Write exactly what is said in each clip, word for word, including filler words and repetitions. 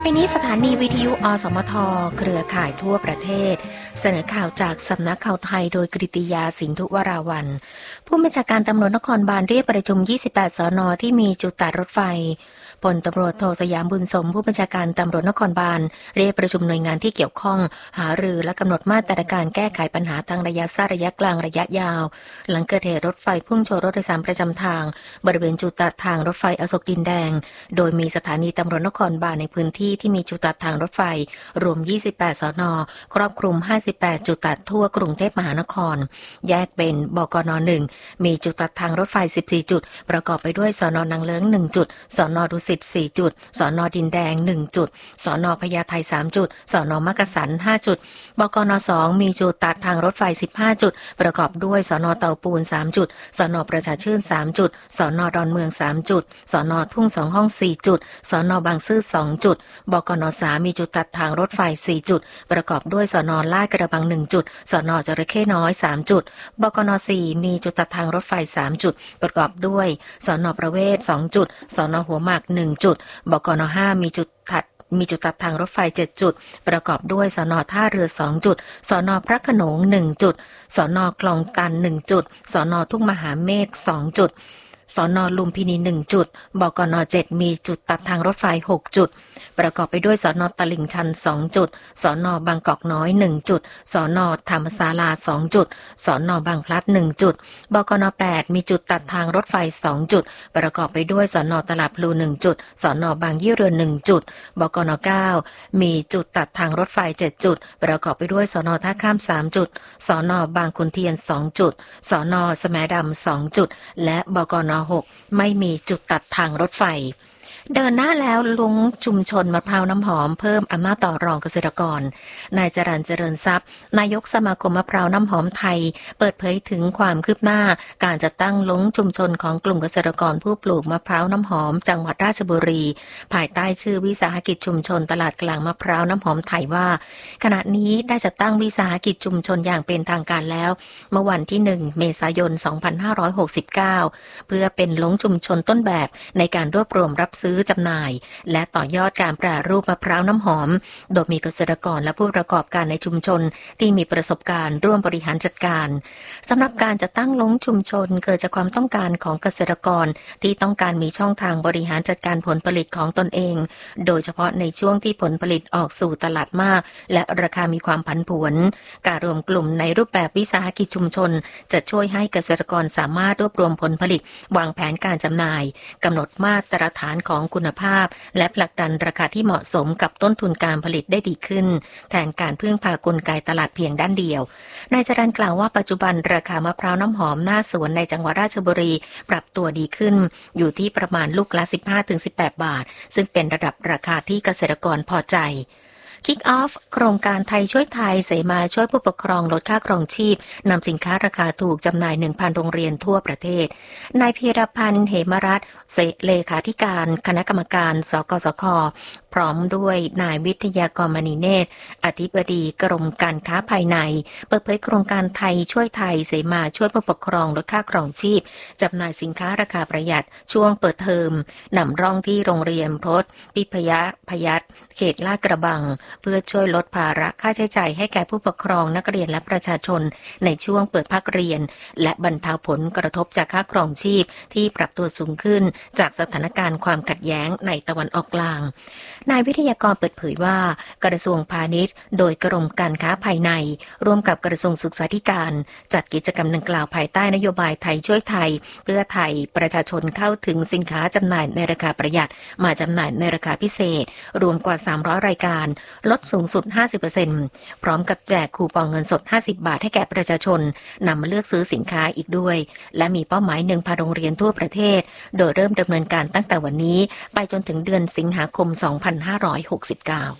ปีนี้สถานีวิทยุอสมทเครือข่ายทั่วประเทศเสนอข่าวจากสำนักข่าวไทยโดยกฤติยาสินธุวราวัลย์ผู้บัญชาการตำรวจนครบาลเรียกประชุมยี่สิบแปดสนที่มีจุดตัดรถไฟพลตำรวจโทสยามบุญสมผู้บัญชาการตำรวจนครบาลเรียกประชุมหน่วยงานที่เกี่ยวข้องหารือและกำหนดมาตรการแก้ไขปัญหาทางระยะสั้นระยะกลางระยะยาวหลังเกิดเหตุรถไฟพุ่งชนรถโดยสารประจำทางบริเวณจุดตัดทางรถไฟอโศกดินแดงโดยมีสถานีตำรวจนครบาลในพื้นที่ที่มีจุดตัดทางรถไฟรวมยี่สิบแปดสนครอบคลุมห้าสิบแปดจุดตัดทั่วกรุงเทพมหานครแยกเป็นบกนหนึ่งมีจุดตัดทางรถไฟสิบสี่จุดประกอบไปด้วยสนนางเลิ้งหนึ่งจุดสนดุสิตสี่จุดสนดินแดงหนึ่งจุดสนพญาไทสามจุดสนมักกะสันห้าจุดบกนสองมีจุดตัดทางรถไฟสิบห้าจุดประกอบด้วยสนเตาปูนสามจุดสนประชาชื่นสามจุดสนดอนเมืองสามจุดสนทุ่งสองห้องสี่จุดสนบางซื่อสองจุดบกนสามมีจุดตัดทางรถไฟสี่จุดประกอบด้วยสนลาดกระบังหนึ่งจุดสนจระเข้น้อยสามจุดบกนสี่มีจุดตัดทางรถไฟสามจุดประกอบด้วยสนประเวศสองจุดสนหัวหมากหนึ่งจุดบกนห้ามีจุดตัดมีจุดตัดทางรถไฟเจ็ดจุดประกอบด้วยสนท่าเรือสองจุดสนพระโขนงหนึ่งจุดสนคลองตันหนึ่งจุดสนทุ่งมหาเมฆสองจุดสนลุมพินีหนึ่งจุดบกนเจ็ดมีจุดตัดทางรถไฟหกจุดประกอบไปด้วยสนตลิ่งชันสองจุดสนบางกอกน้อยหนึ่งจุดสนธรรมศาลาสองจุดสนบางพลัดหนึ่งจุดบกนแปดมีจุดตัดทางรถไฟสองจุดประกอบไปด้วยสนตลาดพลูหนึ่งจุดสนบางยี่เรือหนึ่งจุดบกนเก้ามีจุดตัดทางรถไฟเจ็ดจุดประกอบไปด้วยสนท่าข้ามสามจุดสนบางขุนเทียนสองจุดสนแสมดำสองจุดและบกนหกไม่มีจุดตัดทางรถไฟเดินหน้าแล้วลุงชุมชนมะพร้าวน้ำหอมเพิ่มอำนาจต่อรองเกษตรกรนายจรัญเจริญทรัพย์นายกสมาคมมะพร้าวน้ำหอมไทยเปิดเผยถึงความคืบหน้าการจัดตั้งลุงชุมชนของกลุ่มเกษตรกรผู้ปลูกมะพร้าวน้ำหอมจังหวัดราชบุรีภายใต้ชื่อวิสาหกิจชุมชนตลาดกลางมะพร้าวน้ำหอมไทยว่าขณะนี้ได้จัดตั้งวิสาหกิจชุมชนอย่างเป็นทางการแล้วเมื่อวันที่หนึ่งเมษายนสองพันห้าร้อยหกสิบเก้าเพื่อเป็นลุงชุมชนต้นแบบในการรวบรวมรับซื้อจำหน่ายและต่อยอดการแปรรูปมะพร้าวน้ำหอมโดยมีเกษตรกรและผู้ประกอบการในชุมชนที่มีประสบการณ์ร่วมบริหารจัดการสำหรับการจัดตั้งลงชุมชนเกิดจากความต้องการของเกษตรกรที่ต้องการมีช่องทางบริหารจัดการผลผลิตของตนเองโดยเฉพาะในช่วงที่ผลผลิตออกสู่ตลาดมากและราคามีความผันผวนการรวมกลุ่มในรูปแบบวิสาหกิจชุมชนจะช่วยให้เกษตรกรสามารถรวบรวมผลผลิตวางแผนการจำหน่ายกำหนดมาตรฐานของคุณภาพและผลักดันราคาที่เหมาะสมกับต้นทุนการผลิตได้ดีขึ้นแทนการพึ่งพากลไกตลาดเพียงด้านเดียวนายจรัญกล่าวว่าปัจจุบันราคามะพร้าวน้ำหอมหน้าสวนในจังหวัดราชบุรีปรับตัวดีขึ้นอยู่ที่ประมาณลูกละ สิบห้าถึงสิบแปด บาทซึ่งเป็นระดับราคาที่เกษตรกรพอใจKick Off โครงการไทยช่วยไทยเสมาช่วยผู้ปกครองลดค่าครองชีพนำสินค้าราคาถูกจำหน่าย หนึ่งพัน โรงเรียนทั่วประเทศนายพีรพันธ์เหมรัตน์เลขาธิการคณะกรรมการสกสคพร้อมด้วยนายวิทยากรมณีเนตรอธิบดีกรมการค้าภายในเปิดเผยโครงการไทยช่วยไทยเสมาช่วยผู้ปกครองลดค่าครองชีพจำหน่ายสินค้าราคาประหยัดช่วงเปิดเทอมนำร่องที่โรงเรียนพรตพิพยพยัคฆ์เขตลาดกระบังเพื่อช่วยลดภาระค่าใช้จ่ายให้แก่ผู้ปกครองนักเรียนและประชาชนในช่วงเปิดภาคเรียนและบรรเทาผลกระทบจากค่าครองชีพที่ปรับตัวสูงขึ้นจากสถานการณ์ความขัดแย้งในตะวันออกกลางนายวิทยากรเปิดเผยว่ากระทรวงพาณิชย์โดยกรมการค้าภายในร่วมกับกระทรวงศึกษาธิการจัดกิจกรรมดังกล่าวภายใต้นโยบายไทยช่วยไทยเพื่อไทยประชาชนเข้าถึงสินค้าจำหน่ายในราคาประหยัดมาจำหน่ายในราคาพิเศษรวมกว่าสามร้อยรายการลดสูงสุด ห้าสิบเปอร์เซ็นต์ พร้อมกับแจกคูปองเงินสดห้าสิบบาทให้แก่ประชาชนนำมาเลือกซื้อสินค้าอีกด้วยและมีเป้าหมาย หนึ่งพัน โรงเรียนทั่วประเทศโดยเริ่มดำเนินการตั้งแต่วันนี้ไปจนถึงเดือนสิงหาคมสองพันห้าร้อยหกสิบเก้า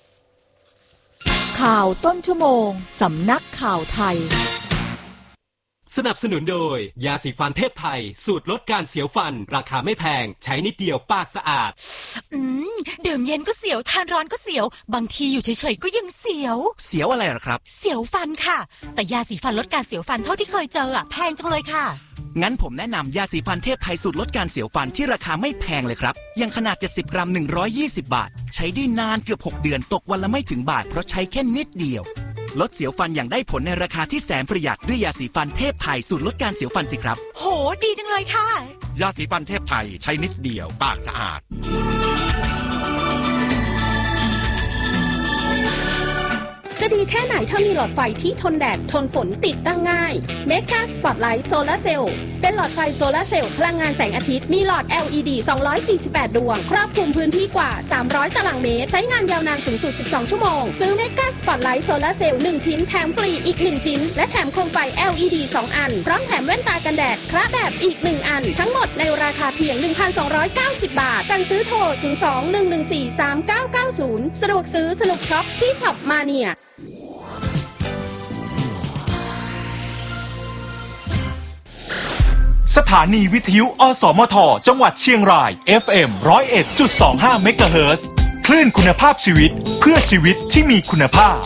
ข่าวต้นชั่วโมงสำนักข่าวไทยสนับสนุนโดยยาสีฟันเทพไทยสูตรลดการเสียวฟันราคาไม่แพงใช้นิดเดียวปากสะอาดอืมดื่มเย็นก็เสียวทานร้อนก็เสียวบางทีอยู่เฉยๆก็ยังเสียวเสียวอะไรหรอครับเสียวฟันค่ะแต่ยาสีฟันลดการเสียวฟันเท่าที่เคยเจออ่ะแพงจังเลยค่ะงั้นผมแนะนำยาสีฟันเทพไทยสูตรลดการเสียวฟันที่ราคาไม่แพงเลยครับอย่างขนาดเจ็ดสิบกรัมหนึ่งร้อยยี่สิบบาทใช้ได้นานเกือบหกเดือนตกวันละไม่ถึงบาทเพราะใช้แค่นิดเดียวลดเสียวฟันอย่างได้ผลในราคาที่แสนประหยัดด้วยยาสีฟันเทพไทยสูตรลดการเสียวฟันสิครับโหดีจังเลยค่ะยาสีฟันเทพไทยใช้นิดเดียวปากสะอาดจะดีแค่ไหนถ้ามีหลอดไฟที่ทนแดดทนฝนติดตั้งง่าย Mega Spotlight Solar Cell เป็นหลอดไฟโซลาร์เซลล์พลังงานแสงอาทิตย์มีหลอด แอล อี ดี สองร้อยสี่สิบแปดดวงครอบคลุมพื้นที่กว่าสามร้อยตารางเมตรใช้งานยาวนานสูงสุดสิบสองชั่วโมงซื้อ Mega Spotlight Solar Cell หนึ่งชิ้นแถมฟรีอีกหนึ่งชิ้นและแถมโคมไฟ แอล อี ดี สองอันพร้อมแถมแว่นตากันแดดคระแบบอีกหนึ่งอันทั้งหมดในราคาเพียง หนึ่งพันสองร้อยเก้าสิบ บาทสั่งซื้อโทรศูนย์ สอง หนึ่ง หนึ่ง สี่ สาม เก้า เก้า ศูนย์สะดวกซื้อสนุกช็อปที่ช็อปมาเนียสถานีวิทยุอสมทจังหวัดเชียงราย เอฟ เอ็ม หนึ่งศูนย์เอ็ดจุดสองห้า เมกะเฮิรตซ์คลื่นคุณภาพชีวิตเพื่อชีวิตที่มีคุณภาพ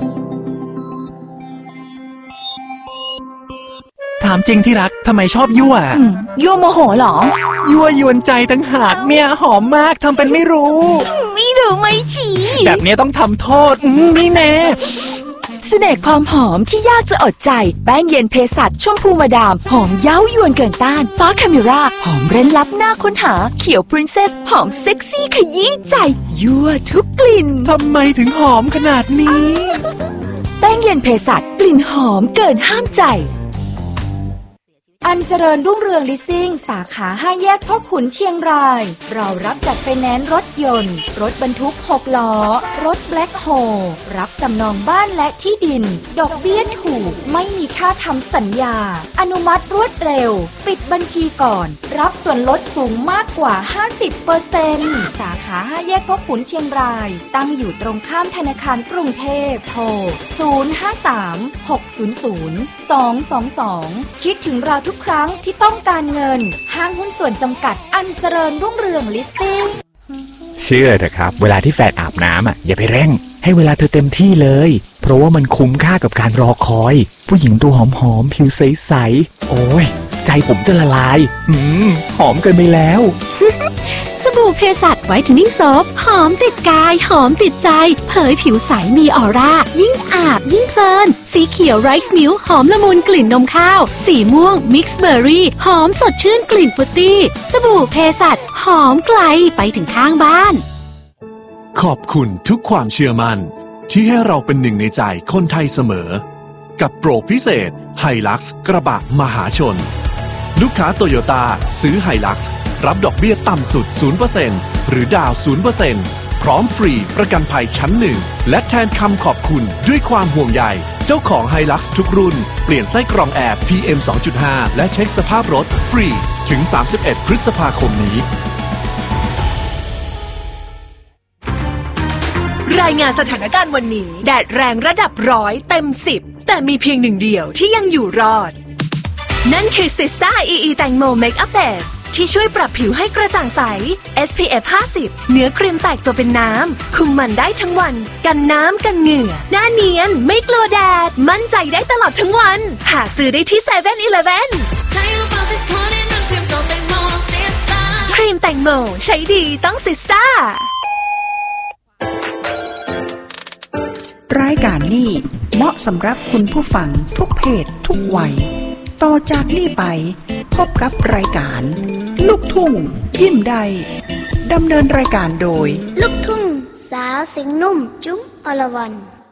ถามจริงที่รักทำไมชอบยั่วยั่วโมโหเหรอยั่วยวนใจตั้งหากเนี่ยหอมมากทำเป็นไม่รู้ไม่รู้ไม่ชี้แบบนี้ต้องทำโทษนี่แน่เสน่ห์ความหอมที่ยากจะอดใจแป้งเย็นเภสัชชมพูมาดามหอมเย้ายวนเกินต้านฟ้าคาเมราหอมเร้นลับหน้าค้นหาเขียวพรินเซสหอมเซ็กซี่ขยี้ใจยั่วทุกกลิ่นทำไมถึงหอมขนาดนี้แป้งเย็นเภสัชกลิ่นหอมเกินห้ามใจอันเจริญรุ่งเรืองลิสซิ่งสาขาห้าแยกพ่อขุนเชียงรายเรารับจัดไฟแนนซ์รถยนต์รถบรรทุกหกล้อรถแบล็คโฮลรับจำนองบ้านและที่ดินดอกเบี้ยถูกไม่มีค่าทำสัญญาอนุมัติรวดเร็วปิดบัญชีก่อนรับส่วนลดสูงมากกว่า ห้าสิบเปอร์เซ็นต์ สาขาห้าแยกพ่อขุนเชียงรายตั้งอยู่ตรงข้ามธนาคารกรุงเทพโทรศูนย์ ห้า สาม หก ศูนย์ ศูนย์ สอง สอง สองคิดถึงเราทุกครั้งที่ต้องการเงินห้างหุ้นส่วนจำกัดอันเจริญรุ่งเรืองลิสซิ่งเชื่อเถอะครับเวลาที่แฟนอาบน้ำอ่ะอย่าไปเร่งให้เวลาเธอเต็มที่เลยเพราะว่ามันคุ้มค่ากับการรอคอยผู้หญิงตัวหอมๆผิวใสๆโอ้ยใจผมจะละลายอืมหอมเกินไปแล้วสบู่เภสัชไวท์เทนนิ่งโซฟหอมติดกายหอมติดใจเผยผิวใสมีออร่ายิ่งอาบยิ่งเพลินสีเขียวไรซ์มิลค์หอมละมุนกลิ่นนมข้าวสีม่วงมิกซ์เบอร์รี่หอมสดชื่นกลิ่นฟรุตตี้สบู่เภสัชหอมไกลไปถึงข้างบ้านขอบคุณทุกความเชื่อมั่นที่ให้เราเป็นหนึ่งในใจคนไทยเสมอกับโปรพิเศษไฮลักซ์กระบะมหาชนลูกค้าโตโยต้าซื้อไฮลักซ์รับดอกเบี้ยต่ำสุด ศูนย์เปอร์เซ็นต์ หรือดาว ศูนย์เปอร์เซ็นต์ พร้อมฟรีประกันภัยชั้นหนึ่งและแทนคำขอบคุณด้วยความห่วงใยเจ้าของไฮลักซ์ทุกรุ่นเปลี่ยนไส้กรองแอร์ พี เอ็ม สองจุดห้า และเช็คสภาพรถฟรีถึงสามสิบเอ็ดพฤษภาคมนี้รายงานสถานการณ์วันนี้แดดแรงระดับร้อยเต็มสิบแต่มีเพียงหนึ่งเดียวที่ยังอยู่รอดนั่นคือ Sista อี อี แตงโม Makeup Base ที่ช่วยปรับผิวให้กระจ่างใส เอส พี เอฟ ห้าสิบ เนื้อครีมแตกตัวเป็นน้ำคุมมันได้ทั้งวันกันน้ำกันเหงื่อหน้าเนียนไม่กลัวแดดมั่นใจได้ตลอดทั้งวันหาซื้อได้ที่ เซเว่น อีเลฟเว่น ครีมแตงโมใช้ดีต้อง Sista รายการนี้เหมาะสำหรับคุณผู้ฟังทุกเพศทุกวัยต่อจากนี้ไปพบกับรายการลูกทุ่งยิ้มได้ดำเนินรายการโดยลูกทุ่งสาวเสียงนุ่มจุ้งอรวรรณ